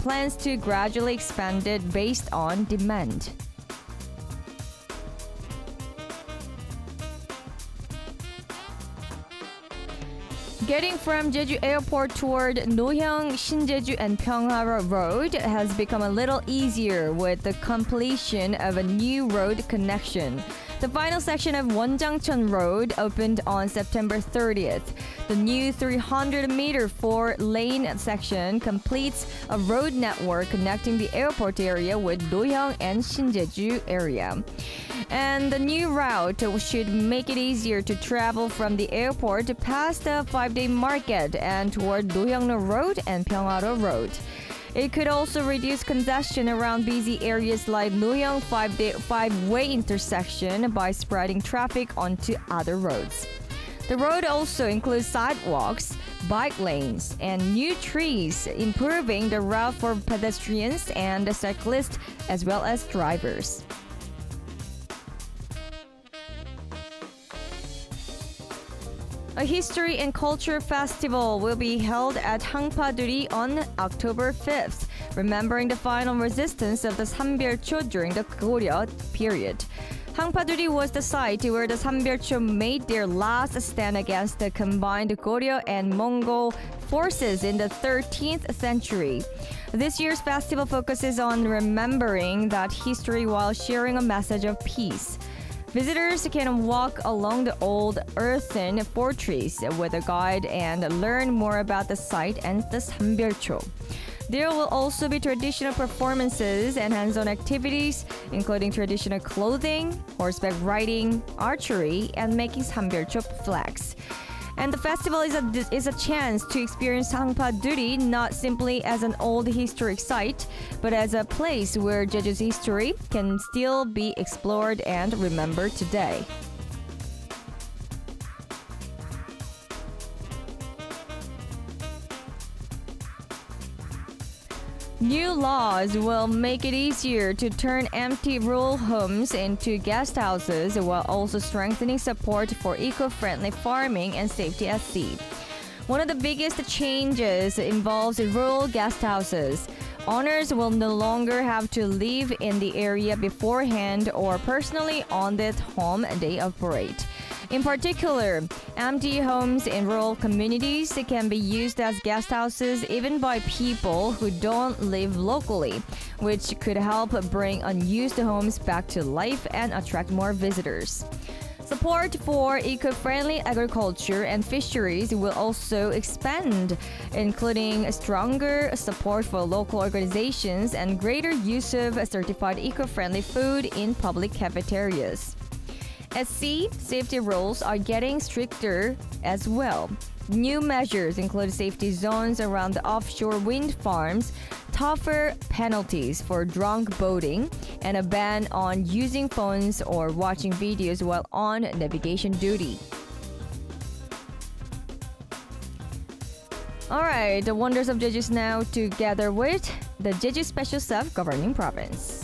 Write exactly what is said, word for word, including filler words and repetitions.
plans to gradually expand it based on demand. Getting from Jeju Airport toward Nohyang, Shinjeju, and Pyeonghara Road has become a little easier with the completion of a new road connection. The final section of Wonjangcheon Road opened on September thirtieth. The new three hundred meter four-lane section completes a road network connecting the airport area with Nohyang and Shinjeju area. And the new route should make it easier to travel from the airport past the five-day market and toward Nohyang Road and Pyeonghara Road. It could also reduce congestion around busy areas like Nohyang five-day five-way intersection by spreading traffic onto other roads. The road also includes sidewalks, bike lanes, and new trees, improving the route for pedestrians and cyclists as well as drivers. A history and culture festival will be held at Hangpaduri on October fifth, remembering the final resistance of the Sambyulcho during the Goryeo period. Hangpaduri was the site where the Sambyulcho made their last stand against the combined Goryeo and Mongol forces in the thirteenth century. This year's festival focuses on remembering that history while sharing a message of peace. Visitors can walk along the old earthen fortress with a guide and learn more about the site and the Sambyulcho. There will also be traditional performances and hands-on activities, including traditional clothing, horseback riding, archery, and making Sambyulcho flags. And the festival is a, is a chance to experience Hangpaduri not simply as an old historic site, but as a place where Jeju's history can still be explored and remembered today. New laws will make it easier to turn empty rural homes into guest houses while also strengthening support for eco-friendly farming and safety at sea. One of the biggest changes involves rural guest houses. Owners will no longer have to live in the area beforehand or personally on the home they operate. In particular, empty homes in rural communities can be used as guest houses even by people who don't live locally, which could help bring unused homes back to life and attract more visitors. Support for eco-friendly agriculture and fisheries will also expand, including stronger support for local organizations and greater use of certified eco-friendly food in public cafeterias. At sea, safety rules are getting stricter as well. New measures include safety zones around the offshore wind farms, tougher penalties for drunk boating, and a ban on using phones or watching videos while on navigation duty. Alright, the wonders of Jeju is now together with the Jeju Special Self-Governing Province.